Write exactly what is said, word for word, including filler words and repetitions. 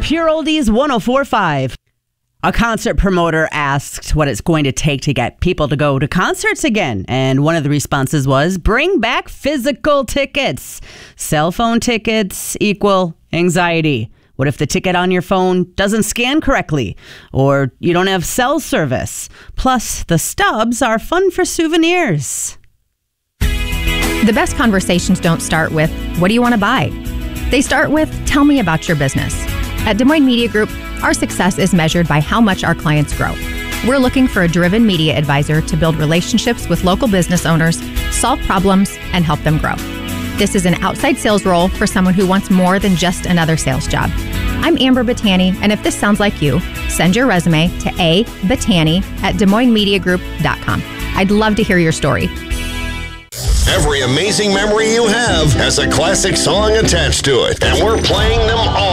Pure Oldies one oh four point five. A concert promoter asked what it's going to take to get people to go to concerts again. And one of the responses was, bring back physical tickets. Cell phone tickets equal anxiety. What if the ticket on your phone doesn't scan correctly? Or you don't have cell service? Plus, the stubs are fun for souvenirs. The best conversations don't start with, what do you want to buy? They start with, tell me about your business. At Des Moines Media Group, our success is measured by how much our clients grow. We're looking for a driven media advisor to build relationships with local business owners, solve problems, and help them grow. This is an outside sales role for someone who wants more than just another sales job. I'm Amber Battani, and if this sounds like you, send your resume to a battani at des moines media group dot com. I'd love to hear your story. Every amazing memory you have has a classic song attached to it, and we're playing them all.